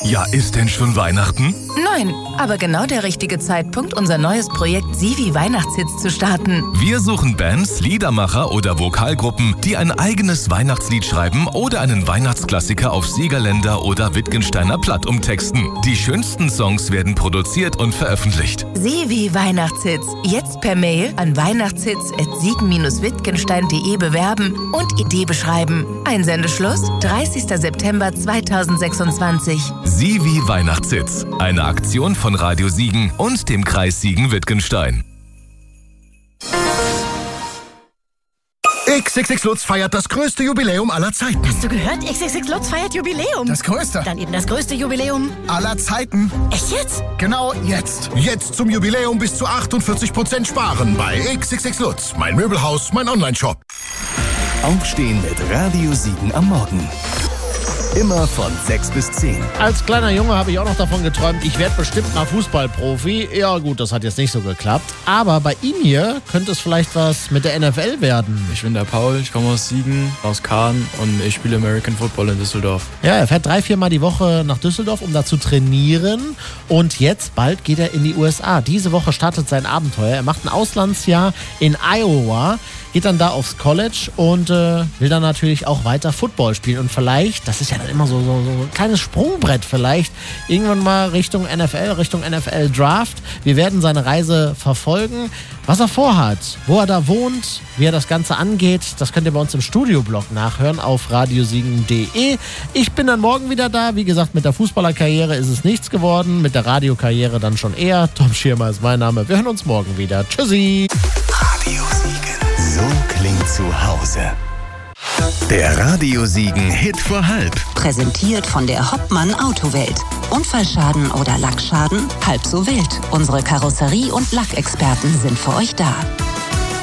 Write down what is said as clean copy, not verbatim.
Ja, ist denn schon Weihnachten? Nein, aber genau der richtige Zeitpunkt, unser neues Projekt Sivi Weihnachtshits zu starten. Wir suchen Bands, Liedermacher oder Vokalgruppen, die ein eigenes Weihnachtslied schreiben oder einen Weihnachtsklassiker auf Siegerländer oder Wittgensteiner Platt umtexten. Die schönsten Songs werden produziert und veröffentlicht. Sivi Weihnachtshits. Jetzt per Mail an weihnachtshits@siegen-wittgenstein.de bewerben und Idee beschreiben. Einsendeschluss 30. September 2026. Sivi Weihnachtshits. Eine Aktion von Radio Siegen und dem Kreis Siegen-Wittgenstein. XXX Lutz feiert das größte Jubiläum aller Zeiten. Hast du gehört? XXX Lutz feiert Jubiläum. Das größte. Dann eben das größte Jubiläum Aller Zeiten. Echt jetzt? Genau jetzt. Jetzt zum Jubiläum bis zu 48% sparen bei XXX Lutz. Mein Möbelhaus, mein Onlineshop. Aufstehen mit Radio Siegen am Morgen. Immer von 6 bis 10. Als kleiner Junge habe ich auch noch davon geträumt, ich werde bestimmt mal Fußballprofi. Ja gut, das hat jetzt nicht so geklappt. Aber bei Ihnen hier könnte es vielleicht was mit der NFL werden. Ich bin der Paul, ich komme aus Siegen, aus Kahn und ich spiele American Football in Düsseldorf. Ja, er fährt 3-4 Mal die Woche nach Düsseldorf, um da zu trainieren. Und jetzt, bald geht er in die USA. Diese Woche startet sein Abenteuer. Er macht ein Auslandsjahr in Iowa, geht dann da aufs College und will dann natürlich auch weiter Football spielen. Und vielleicht, das ist ja dann immer so ein kleines Sprungbrett vielleicht, irgendwann mal Richtung NFL Draft. Wir werden seine Reise verfolgen. Was er vorhat, wo er da wohnt, wie er das Ganze angeht, das könnt ihr bei uns im Studioblog nachhören auf radiosiegen.de. Ich bin dann morgen wieder da. Wie gesagt, mit der Fußballerkarriere ist es nichts geworden, mit der Radiokarriere dann schon eher. Tom Schirmer ist mein Name. Wir hören uns morgen wieder. Tschüssi. Radio Siegen. So klingt zu Hause. Der Radio Siegen Hit vor halb. Präsentiert von der Hoppmann Autowelt. Unfallschaden oder Lackschaden? Halb so wild. Unsere Karosserie- und Lackexperten sind für euch da.